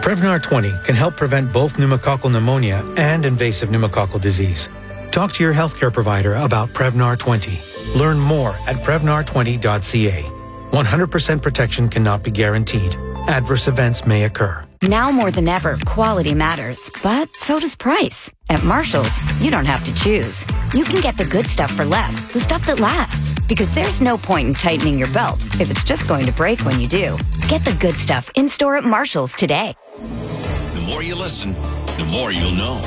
Prevnar 20 can help prevent both pneumococcal pneumonia and invasive pneumococcal disease. Talk to your healthcare provider about Prevnar 20. Learn more at Prevnar20.ca. 100% protection cannot be guaranteed. Adverse events may occur. Now more than ever, quality matters, but so does price. At Marshall's, you don't have to choose. You can get the good stuff for less, the stuff that lasts. Because there's no point in tightening your belt if it's just going to break when you do. Get the good stuff in-store at Marshall's today. The more you listen, the more you'll know.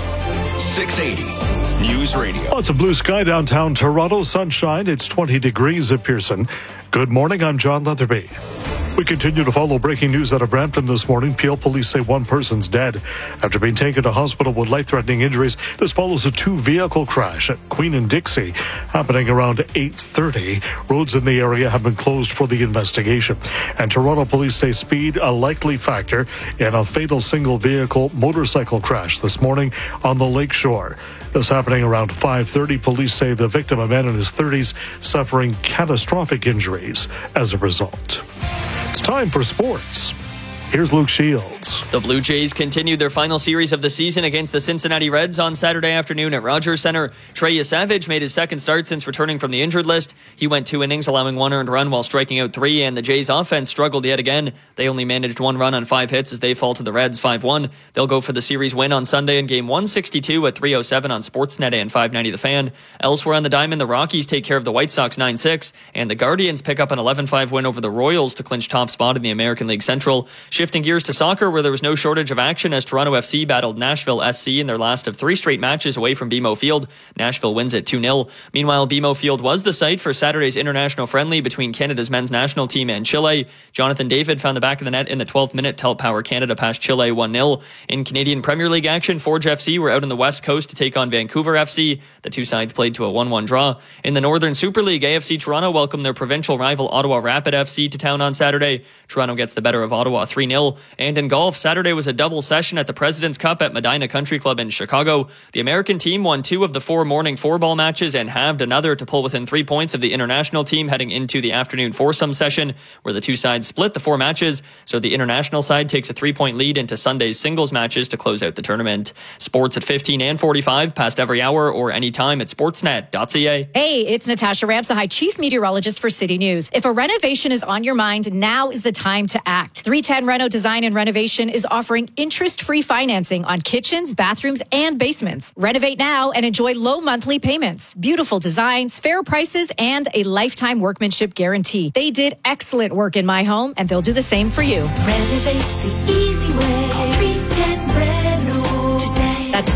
680 News Radio. Lots of blue sky downtown Toronto. Sunshine. It's 20 degrees at Pearson. Good morning. I'm John Leatherby. We continue to follow breaking news out of Brampton this morning. Peel police say one person's dead after being taken to hospital with life-threatening injuries. This follows a two-vehicle crash at Queen and Dixie happening around 8:30. Roads in the area have been closed for the investigation. And Toronto police say speed a likely factor in a fatal single-vehicle motorcycle crash this morning on the lakeshore. This happening around 5:30. Police say the victim, a man in his 30s, suffering catastrophic injuries as a result. It's time for sports. Here's Luke Shields. The Blue Jays continued their final series of the season against the Cincinnati Reds on Saturday afternoon at Rogers Center. Trey Yesavage made his second start since returning from the injured list. He went 2 innings, allowing 1 earned run while striking out 3, and the Jays offense struggled yet again. They only managed 1 run on 5 hits as they fall to the Reds 5-1. They'll go for the series win on Sunday in game 162 at 3:07 on Sportsnet and 590 The Fan. Elsewhere on the diamond, the Rockies take care of the White Sox 9-6, and the Guardians pick up an 11-5 win over the Royals to clinch top spot in the American League Central. Shifting gears to soccer, where there was no shortage of action as Toronto FC battled Nashville SC in their last of 3 straight matches away from BMO Field. Nashville wins at 2-0. Meanwhile, BMO Field was the site for Saturday's international friendly between Canada's men's national team and Chile. Jonathan David found the back of the net in the 12th minute to help power Canada past Chile 1-0. In Canadian Premier League action, Forge FC were out on the West Coast to take on Vancouver FC. The two sides played to a 1-1 draw. In the Northern Super League, AFC Toronto welcomed their provincial rival Ottawa Rapid FC to town on Saturday. Toronto gets the better of Ottawa 3-0. And in golf, Saturday was a double session at the President's Cup at Medina Country Club in Chicago. The American team won 2 of the 4 morning 4-ball matches and halved another to pull within 3 points of the international team heading into the afternoon foursome session, where the two sides split the 4 matches. So the international side takes a 3-point lead into Sunday's singles matches to close out the tournament. Sports at 15 and 45, past every hour or anytime at sportsnet.ca. Hey, it's Natasha Ramsahai, Chief Meteorologist for City News. If a renovation is on your mind, now is the time to act. 310 Reno Design and Renovation is offering interest-free financing on kitchens, bathrooms, and basements. Renovate now and enjoy low monthly payments, beautiful designs, fair prices, and a lifetime workmanship guarantee. They did excellent work in my home, and they'll do the same for you. Renovate the easy way. Call 310 Reno today. That's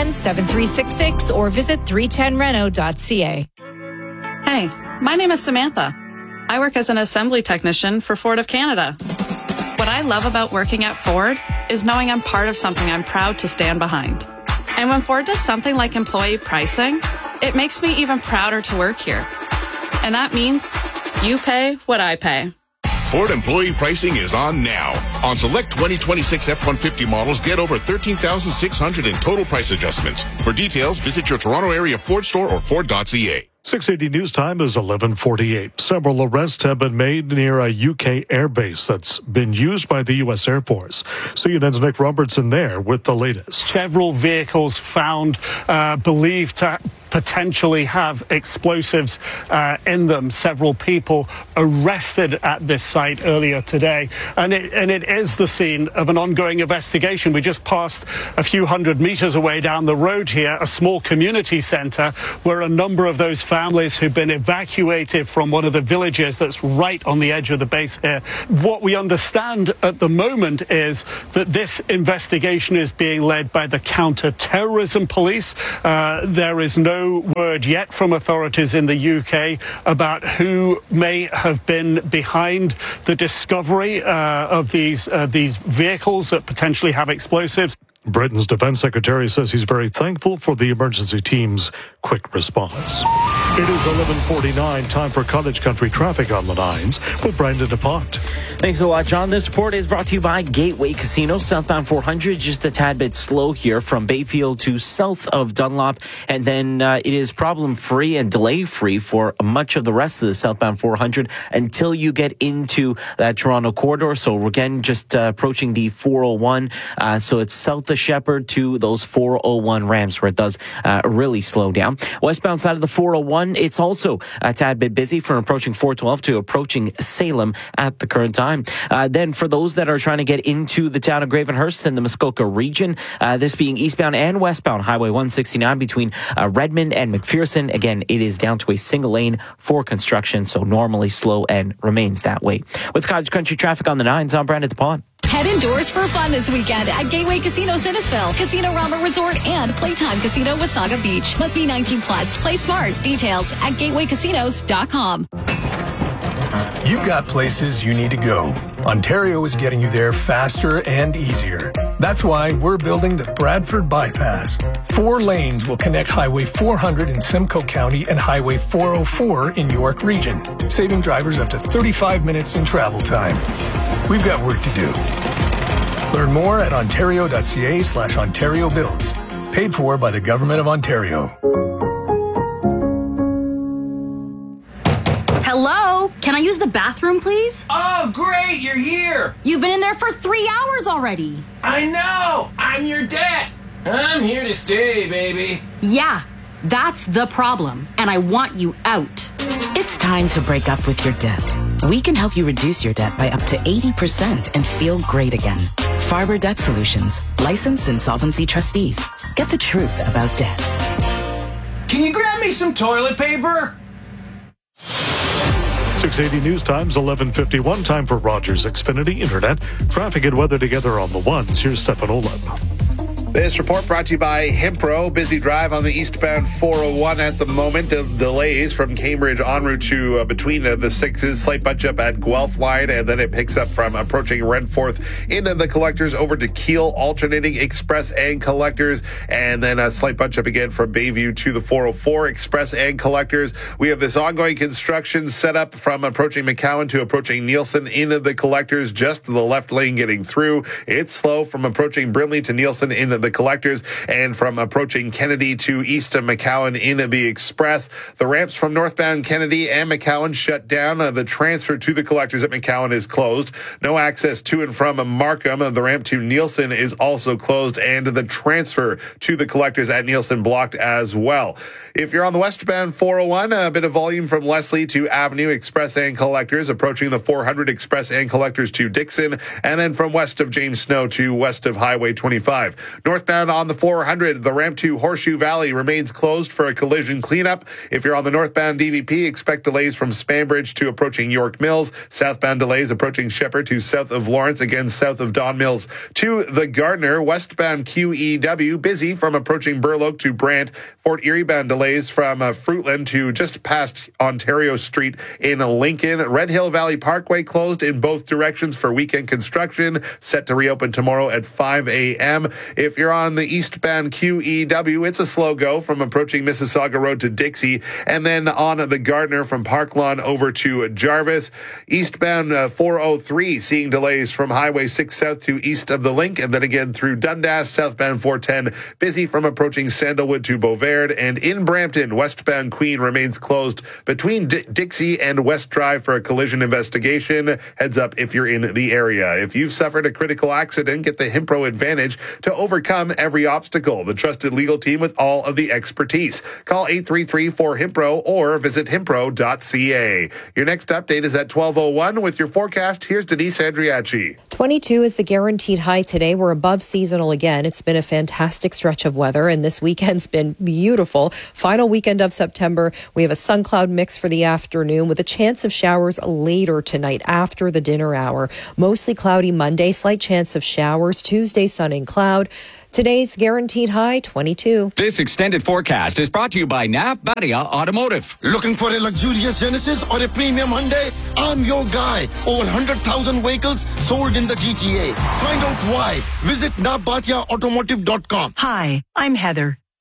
310-7366 or visit 310reno.ca. Hey, my name is Samantha. I work as an assembly technician for Ford of Canada. What I love about working at Ford is knowing I'm part of something I'm proud to stand behind. And when Ford does something like employee pricing, it makes me even prouder to work here. And that means you pay what I pay. Ford employee pricing is on now. On select 2026 F-150 models, get over $13,600 in total price adjustments. For details, visit your Toronto area Ford store or Ford.ca. 680 news time is 11:48. Several arrests have been made near a UK airbase that's been used by the U.S. Air Force. CNN's Nick Robertson there with the latest. Several vehicles found, believed to potentially have explosives in them. Several people arrested at this site earlier today. And it is the scene of an ongoing investigation. We just passed a few hundred meters away down the road here, a small community center where a number of those families who've been evacuated from one of the villages that's right on the edge of the base here. What we understand at the moment is that this investigation is being led by the counter-terrorism police. There is no word yet from authorities in the UK about who may have been behind the discovery of these vehicles that potentially have explosives. Britain's defense secretary says he's very thankful for the emergency team's quick response. It is 11:49, time for Cottage Country traffic on the 9s with Brandon DuPont. Thanks a lot, John. This report is brought to you by Gateway Casino. Southbound 400, just a tad bit slow here from Bayfield to south of Dunlop. And then it is problem-free and delay-free for much of the rest of the southbound 400 until you get into that Toronto corridor. So we're again just approaching the 401. So it's south of Shepherd to those 401 ramps where it does really slow down. Westbound side of the 401, it's also a tad bit busy from approaching 412 to approaching Salem at the current time. Then for those that are trying to get into the town of Gravenhurst and the Muskoka region, this being eastbound and westbound Highway 169 between Redmond and McPherson. Again, it is down to a single lane for construction, so normally slow and remains that way. With Cottage Country traffic on the 9s, I'm Brandon DuPont. Head indoors for fun this weekend at Gateway Casino Sinisville, Casino Rama Resort, and Playtime Casino Wasaga Beach. Must be 19 plus. Play smart. Details at gatewaycasinos.com. You've got places you need to go. Ontario is getting you there faster and easier. That's why we're building the Bradford Bypass. 4 lanes will connect Highway 400 in Simcoe County and Highway 404 in York Region, saving drivers up to 35 minutes in travel time. We've got work to do. Learn more at ontario.ca/Ontario Builds. Paid for by the Government of Ontario. Hello? Can I use the bathroom, please? Oh, great, you're here. You've been in there for 3 hours already. I know, I'm your dad. I'm here to stay, baby. Yeah, that's the problem, and I want you out. It's time to break up with your debt. We can help you reduce your debt by up to 80% and feel great again. Farber Debt Solutions, licensed insolvency trustees. Get the truth about debt. Can you grab me some toilet paper? 680 News Times, 11:51, time for Rogers Xfinity Internet. Traffic and weather together on the 1s. Here's Stefan Oleb. This report brought to you by Himpro. Busy drive on the eastbound 401 at the moment. Delays from Cambridge en route to between the 6s. Slight bunch up at Guelph line, and then it picks up from approaching Redforth into the collectors over to Keele, alternating express and collectors, and then a slight bunch up again from Bayview to the 404 express and collectors. We have this ongoing construction set up from approaching McCowan to approaching Nielsen into the collectors, just the left lane getting through. It's slow from approaching Brimley to Nielsen into the collectors, and from approaching Kennedy to east of McCowan into the express. The ramps from northbound Kennedy and McCowan shut down. The transfer to the collectors at McCowan is closed. No access to and from Markham. The ramp to Nielsen is also closed, and the transfer to the collectors at Nielsen blocked as well. If you're on the westbound 401, a bit of volume from Leslie to Avenue Express and collectors, approaching the 400 Express and collectors to Dixon, and then from west of James Snow to west of Highway 25. Northbound on the 400, the ramp to Horseshoe Valley remains closed for a collision cleanup. If you're on the northbound DVP, expect delays from Spanbridge to approaching York Mills. Southbound delays approaching Shepherd to south of Lawrence, again south of Don Mills to the Gardner. Westbound QEW, busy from approaching Burloak to Brant. Fort Erie bound delays from Fruitland to just past Ontario Street in Lincoln. Red Hill Valley Parkway closed in both directions for weekend construction, set to reopen tomorrow at 5 a.m. If you're on the eastbound QEW, it's a slow go from approaching Mississauga Road to Dixie, and then on the Gardner from Park Lawn over to Jarvis. Eastbound 403 seeing delays from Highway 6 south to east of the Link, and then again through Dundas. Southbound 410 busy from approaching Sandalwood to Beauvard, and in Brampton, westbound Queen remains closed between Dixie and West Drive for a collision investigation. Heads up if you're in the area. If you've suffered a critical accident, get the Himpro Advantage to overcome every obstacle. The trusted legal team with all of the expertise. Call 833-4HIMPRO or visit himpro.ca. Your next update is at 12:01 with your forecast. Here's Denise Andriachi. 22 is the guaranteed high today. We're above seasonal again. It's been a fantastic stretch of weather, and this weekend's been beautiful. Final weekend of September. We have a sun cloud mix for the afternoon with a chance of showers later tonight after the dinner hour. Mostly cloudy Monday, slight chance of showers. Tuesday, sun and cloud. Today's guaranteed high, 22. This extended forecast is brought to you by Navbadia Automotive. Looking for a luxurious Genesis or a premium Hyundai? I'm your guy. Over 100,000 vehicles sold in the GTA. Find out why. Visit navbatiaautomotive.com. Hi, I'm Heather.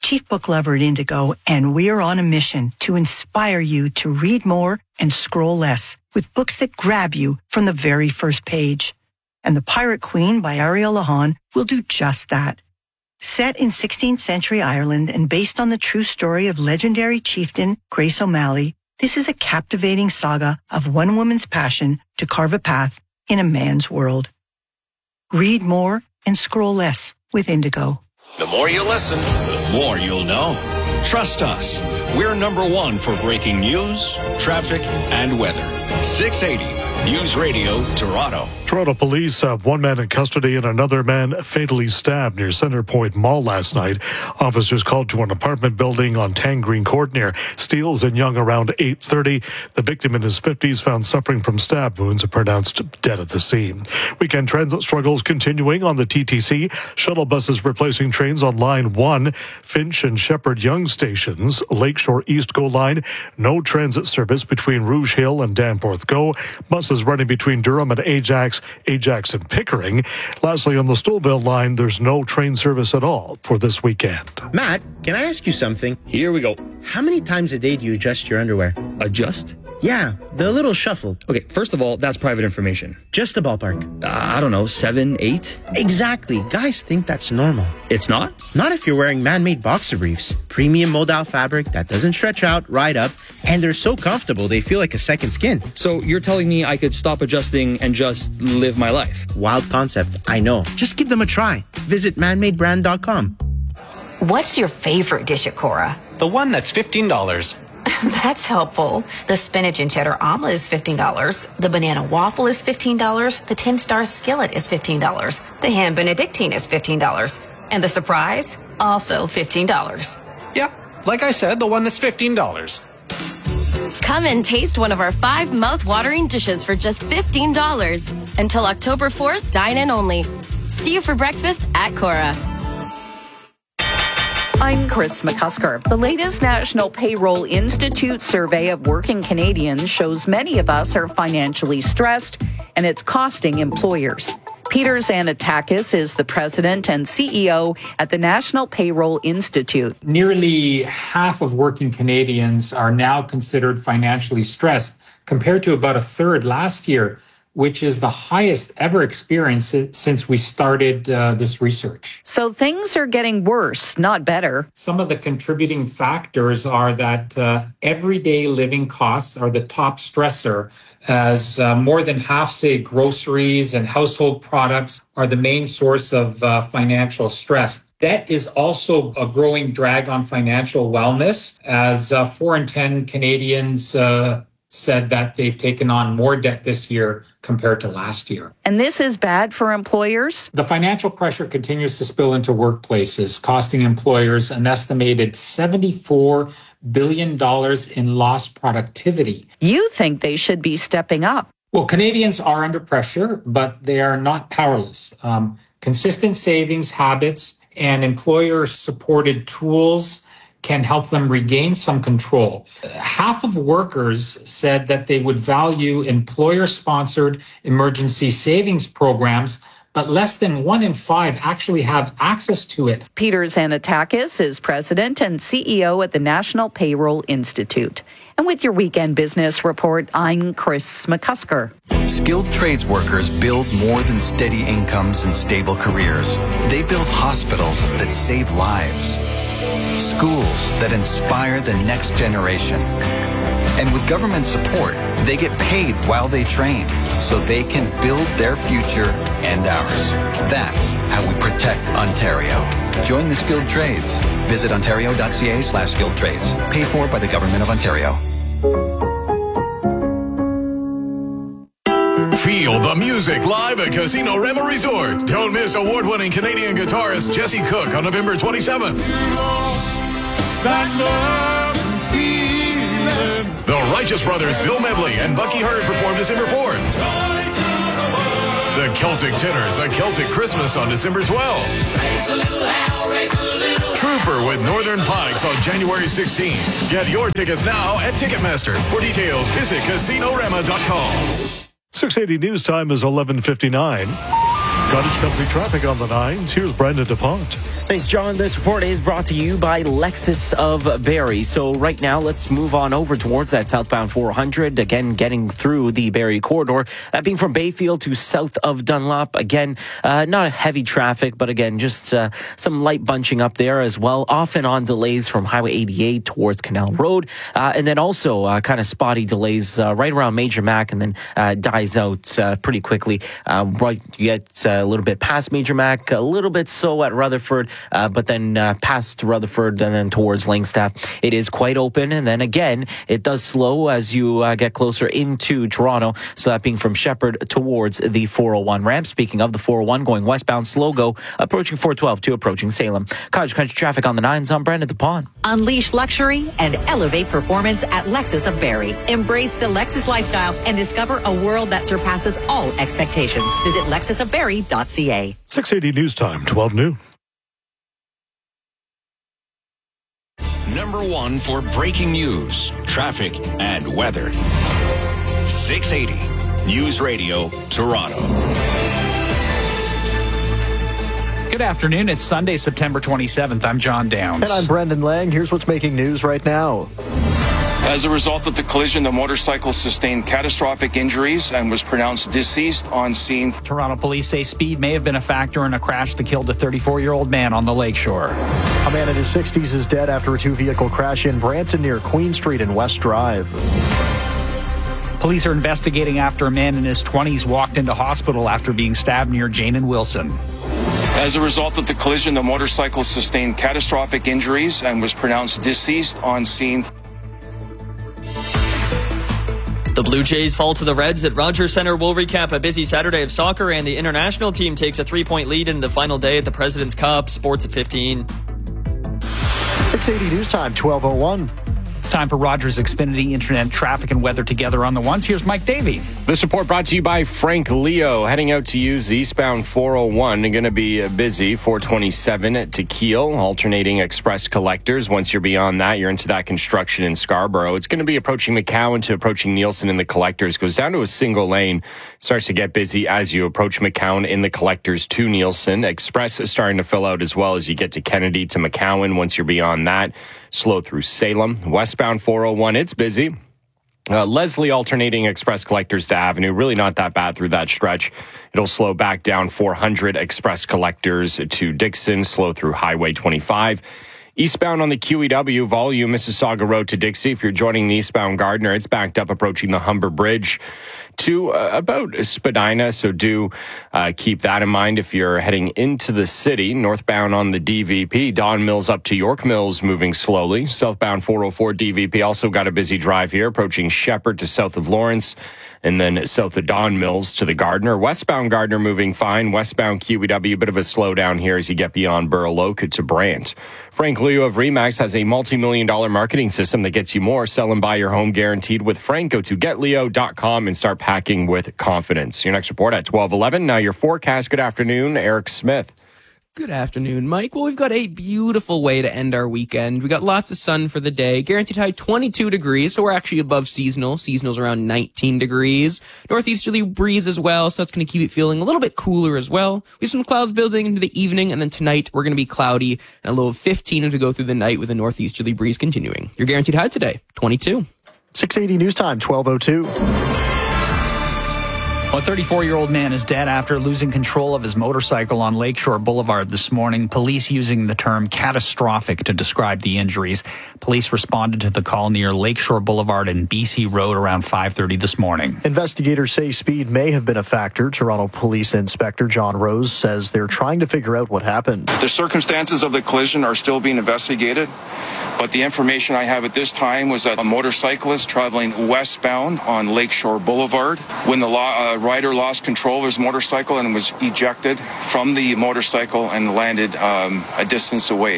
Chief Book Lover at Indigo, and we're on a mission to inspire you to read more and scroll less with books that grab you from the very first page. And The Pirate Queen by Ariel Lahan will do just that. Set in 16th century Ireland and based on the true story of legendary chieftain Grace O'Malley, this is a captivating saga of one woman's passion to carve a path in a man's world. Read more and scroll less with Indigo. The more you listen, the more you'll know. Trust us. We're #1 for breaking news, traffic, and weather. 680 News Radio, Toronto. Toronto police have one man in custody and another man fatally stabbed near Centrepoint Mall last night. Officers called to an apartment building on Tang Green Court near Steeles and Yonge around 8:30. The victim in his 50s found suffering from stab wounds and pronounced dead at the scene. Weekend transit struggles continuing on the TTC. Shuttle buses replacing trains on Line 1, Finch and Shepherd Yonge stations. Lakeshore East GO line, no transit service between Rouge Hill and Danforth GO. Buses running between Durham and Ajax and Pickering. Lastly, on the Stouffville line, there's no train service at all for this weekend. Matt, can I ask you something? Here we go. How many times a day do you adjust your underwear? Adjust? Yeah, the little shuffle. Okay, first of all, that's private information. Just a ballpark. I don't know, 7, 8? Exactly. Guys think that's normal. It's not? Not if you're wearing man-made boxer briefs. Premium modal fabric that doesn't stretch out, ride up, and they're so comfortable they feel like a second skin. So you're telling me I could stop adjusting and just live my life? Wild concept, I know. Just give them a try. Visit manmadebrand.com. What's your favorite dish at Cora? The one that's $15. That's helpful. The spinach and cheddar omelet is $15. The banana waffle is $15. The 10-star skillet is $15. The ham benedictine is $15. And the surprise, also $15. Yeah, like I said, the one that's $15. Come and taste one of our 5 mouth-watering dishes for just $15. Until October 4th, dine in only. See you for breakfast at Cora. I'm Chris McCusker. The latest National Payroll Institute survey of working Canadians shows many of us are financially stressed, and it's costing employers. Peter Xanatakis is the president and CEO at the National Payroll Institute. Nearly half of working Canadians are now considered financially stressed, compared to about a third last year, which is the highest ever experienced since we started this research. So things are getting worse, not better. Some of the contributing factors are that everyday living costs are the top stressor, as more than half say groceries and household products are the main source of financial stress. Debt is also a growing drag on financial wellness, as 4 in 10 Canadians said that they've taken on more debt this year compared to last year. And this is bad for employers? The financial pressure continues to spill into workplaces, costing employers an estimated $74 billion in lost productivity. You think they should be stepping up? Well, Canadians are under pressure, but they are not powerless. Consistent savings habits and employer-supported tools can help them regain some control. Half of workers said that they would value employer-sponsored emergency savings programs, but less than 1 in 5 actually have access to it. Peter Xanatakis is president and CEO at the National Payroll Institute. And with your Weekend Business Report, I'm Chris McCusker. Skilled trades workers build more than steady incomes and stable careers. They build hospitals that save lives, schools that inspire the next generation. And with government support, they get paid while they train so they can build their future and ours. That's how we protect Ontario. Join the skilled trades. Visit ontario.ca/skilled trades. Paid for by the Government of Ontario. Feel the music live at Casino Rema Resort. Don't miss award-winning Canadian guitarist Jesse Cook on November 27th. The Righteous Brothers Bill Medley and Bucky Hurd perform December 4th. The Celtic Tenors, A Celtic Christmas on December 12th. Trooper with Northern Pikes on January 16th. Get your tickets now at Ticketmaster. For details, visit casinorama.com. 680 News Time is 11:59. Cottage Country traffic on the 9s. Here's Brandon DuPont. Thanks, John. This report is brought to you by Lexus of Barrie. So right now, let's move on over towards that southbound 400. Again, getting through the Barrie corridor. That being from Bayfield to south of Dunlop. Again, not a heavy traffic, but again, just some light bunching up there as well. Off and on delays from Highway 88 towards Canal Road. And then also kind of spotty delays right around Major Mac, and then dies out pretty quickly. Right, you get a little bit past Major Mac, a little bit so at Rutherford. But then past Rutherford and then towards Langstaff, it is quite open. And then again, it does slow as you get closer into Toronto. So that being from Shepherd towards the 401 ramp. Speaking of the 401, going westbound, slow go, approaching 412 to approaching Salem. Cottage Country traffic on the 9s. I'm Brandon DuPont. Unleash luxury and elevate performance at Lexus of Barrie. Embrace the Lexus lifestyle and discover a world that surpasses all expectations. Visit lexusofbarrie.ca. 680 News Time, 12 noon. Number 1 for breaking news, traffic, and weather. 680 News Radio, Toronto. Good afternoon. It's Sunday, September 27th. I'm John Downs. And I'm Brendan Lang. Here's what's making news right now. As a result of the collision, the motorcycle sustained catastrophic injuries and was pronounced deceased on scene. Toronto police say speed may have been a factor in a crash that killed a 34-year-old man on the lakeshore. A man in his 60s is dead after a two-vehicle crash in Brampton near Queen Street and West Drive. Police are investigating after a man in his 20s walked into hospital after being stabbed near Jane and Wilson. As a result of the collision, the motorcycle sustained catastrophic injuries and was pronounced deceased on scene. The Blue Jays fall to the Reds at Rogers Centre. We'll recap a busy Saturday of soccer, and the international team takes a 3-point lead in the final day at the President's Cup. Sports at 15. 680 News Time, 12:01. Time for Rogers Xfinity Internet traffic and weather together on the ones. Here's Mike Davey. This report brought to you by Frank Leo. Heading out to use the eastbound 401. Going to be busy. 427 to Kiel. Alternating express collectors. Once you're beyond that, you're into that construction in Scarborough. It's going to be approaching McCowan to approaching Nielsen in the collectors. Goes down to a single lane. Starts to get busy as you approach McCowan in the collectors to Nielsen. Express is starting to fill out as well as you get to Kennedy to McCowan. Once you're beyond that, slow through Salem. Westbound 401, it's busy. Leslie alternating express collectors to Avenue. Really not that bad through that stretch. It'll slow back down 400 express collectors to Dixon. Slow through Highway 25. Eastbound on the QEW, volume Mississauga Road to Dixie. If you're joining the eastbound Gardner, it's backed up approaching the Humber Bridge to about Spadina. So do keep that in mind if you're heading into the city. Northbound on the DVP, Don Mills up to York Mills moving slowly. Southbound 404 DVP also got a busy drive here approaching Shepherd to south of Lawrence. And then south of Don Mills to the Gardner. Westbound Gardner moving fine. Westbound QEW, bit of a slowdown here as you get beyond Burloak to Brant. Frank Leo of RE/MAX has a multi-million-dollar marketing system that gets you more. Sell and buy your home guaranteed with Frank. Go to getleo.com and start packing with confidence. Your next report at 12:11. Now your forecast. Good afternoon, Eric Smith. Good afternoon, Mike. Well, we've got a beautiful way to end our weekend. We got lots of sun for the day. Guaranteed high 22 degrees, so we're actually above seasonal. Seasonal's around 19 degrees. Northeasterly breeze as well, so that's going to keep it feeling a little bit cooler as well. We have some clouds building into the evening, and then tonight we're going to be cloudy and a low of 15 as we go through the night with a northeasterly breeze continuing. Your guaranteed high today, 22. 680 News Time, 12:02. A 34-year-old man is dead after losing control of his motorcycle on Lakeshore Boulevard this morning. Police using the term catastrophic to describe the injuries. Police responded to the call near Lakeshore Boulevard and BC Road around 5:30 this morning. Investigators say speed may have been a factor. Toronto Police Inspector John Rose says they're trying to figure out what happened. The circumstances of the collision are still being investigated, but the information I have at this time was that a motorcyclist traveling westbound on Lakeshore Boulevard, when the rider lost control of his motorcycle and was ejected from the motorcycle and landed a distance away.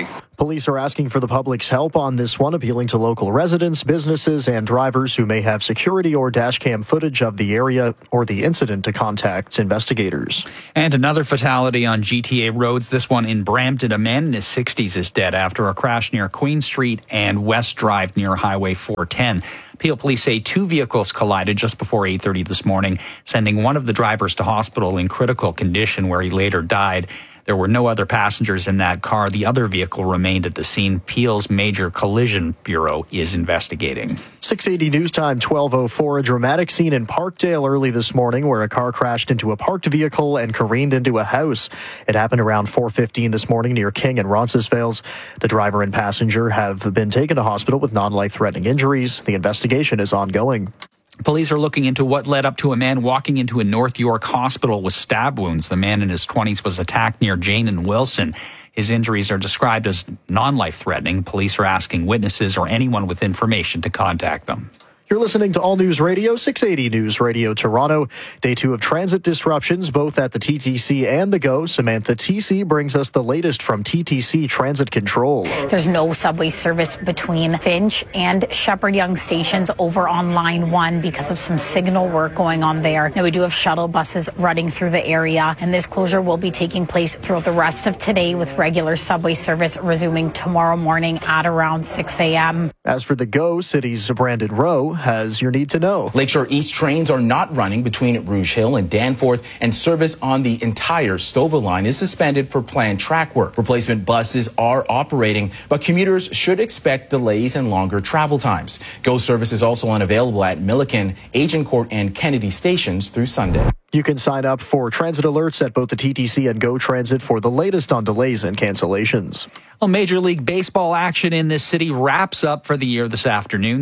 Police are asking for the public's help on this one, appealing to local residents, businesses, and drivers who may have security or dashcam footage of the area or the incident to contact investigators. And another fatality on GTA roads, this one in Brampton. A man in his 60s is dead after a crash near Queen Street and West Drive near Highway 410. Peel police say two vehicles collided just before 8:30 this morning, sending one of the drivers to hospital in critical condition where he later died. There were no other passengers in that car. The other vehicle remained at the scene. Peel's Major Collision Bureau is investigating. 680 News Time, 12:04. A dramatic scene in Parkdale early this morning where a car crashed into a parked vehicle and careened into a house. It happened around 4:15 this morning near King and Roncesvalles. The driver and passenger have been taken to hospital with non-life-threatening injuries. The investigation is ongoing. Police are looking into what led up to a man walking into a North York hospital with stab wounds. The man in his 20s was attacked near Jane and Wilson. His injuries are described as non-life-threatening. Police are asking witnesses or anyone with information to contact them. You're listening to All News Radio, 680 News Radio Toronto. Day 2 of transit disruptions, both at the TTC and the GO. Samantha TC brings us the latest from TTC Transit Control. There's no subway service between Finch and Shepherd Young stations over on Line 1 because of some signal work going on there. Now, we do have shuttle buses running through the area, and this closure will be taking place throughout the rest of today, with regular subway service resuming tomorrow morning at around 6 a.m. As for the GO, City's Brandon Rowe has your need to know. Lakeshore East trains are not running between Rouge Hill and Danforth, and service on the entire Stouffville line is suspended for planned track work. Replacement buses are operating, but commuters should expect delays and longer travel times. GO service is also unavailable at Milliken, Agincourt, and Kennedy stations through Sunday. You can sign up for transit alerts at both the TTC and GO Transit for the latest on delays and cancellations. Well, Major League Baseball action in this city wraps up for the year this afternoon.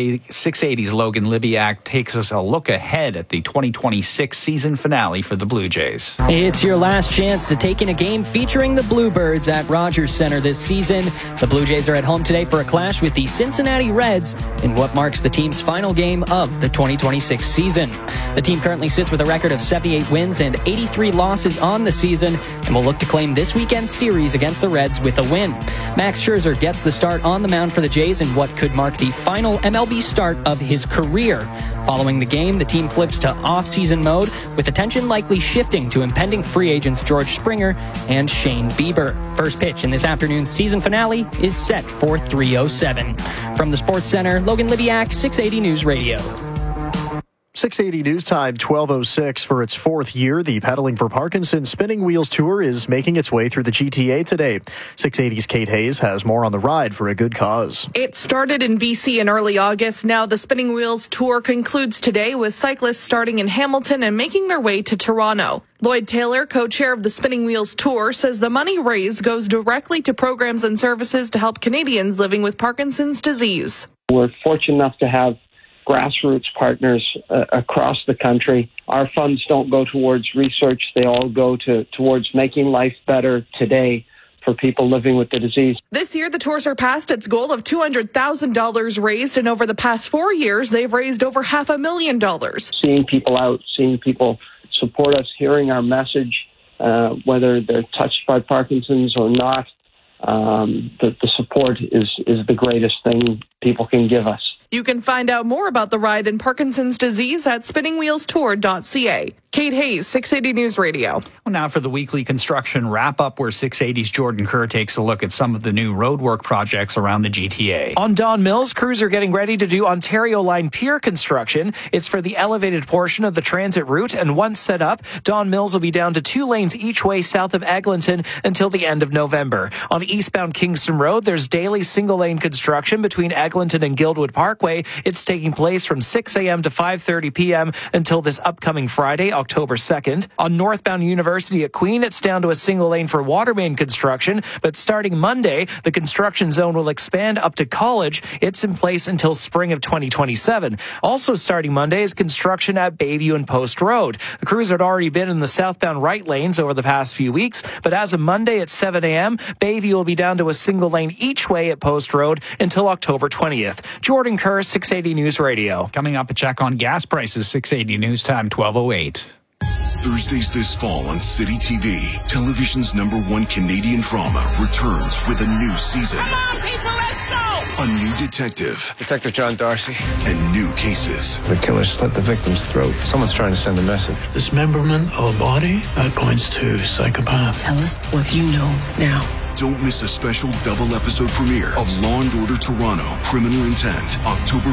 680's Logan Libyak takes us a look ahead at the 2026 season finale for the Blue Jays. It's your last chance to take in a game featuring the Bluebirds at Rogers Center this season. The Blue Jays are at home today for a clash with the Cincinnati Reds in what marks the team's final game of the 2026 season. The team currently sits with a record of 78 wins and 83 losses on the season and will look to claim this weekend's series against the Reds with a win. Max Scherzer gets the start on the mound for the Jays in what could mark the final MLB start of his career. Following the game, the team flips to off-season mode, with attention likely shifting to impending free agents George Springer and Shane Bieber. First pitch in this afternoon's season finale is set for 3:07. From the Sports Center, Logan Libyak, 680 News Radio. 680 News Time, 12:06. For its fourth year, the Pedaling for Parkinson's Spinning Wheels Tour is making its way through the GTA today. 680's Kate Hayes has more on the ride for a good cause. It started in BC in early August. Now the Spinning Wheels Tour concludes today, with cyclists starting in Hamilton and making their way to Toronto. Lloyd Taylor, co-chair of the Spinning Wheels Tour, says the money raised goes directly to programs and services to help Canadians living with Parkinson's disease. We're fortunate enough to have grassroots partners across the country. Our funds don't go towards research. They all go towards making life better today for people living with the disease. This year, the tour surpassed its goal of $200,000 raised, and over the past 4 years, they've raised over $500,000. Seeing people out, seeing people support us, hearing our message, whether they're touched by Parkinson's or not, the support is the greatest thing people can give us. You can find out more about the ride in Parkinson's disease at spinningwheelstour.ca. Kate Hayes, 680 News Radio. Well, now for the weekly construction wrap-up, where 680's Jordan Kerr takes a look at some of the new roadwork projects around the GTA. On Don Mills, crews are getting ready to do Ontario Line Pier construction. It's for the elevated portion of the transit route, and once set up, Don Mills will be down to 2 lanes each way south of Eglinton until the end of November. On eastbound Kingston Road, there's daily single-lane construction between Eglinton and Guildwood Parkway. It's taking place from 6 a.m. to 5:30 p.m. until this upcoming Friday, October 2nd. On northbound University at Queen, it's down to a single lane for water main construction, but starting Monday, the construction zone will expand up to College. It's in place until spring of 2027. Also starting Monday is construction at Bayview and Post Road. The crews had already been in the southbound right lanes over the past few weeks, but as of Monday at 7 a.m., Bayview will be down to a single lane each way at Post Road until October 20th. Jordan Kerr, 680 News Radio. Coming up, a check on gas prices, 680 News Time, 12:08. Thursdays this fall on City TV, television's #1 Canadian drama returns with a new season. Come on, people, let's go! A new detective. Detective John Darcy. And new cases. The killer slit the victim's throat. Someone's trying to send a message. Dismemberment of a body? That points to psychopath. Tell us what you know now. Don't miss a special double episode premiere of Law & Order Toronto, Criminal Intent, October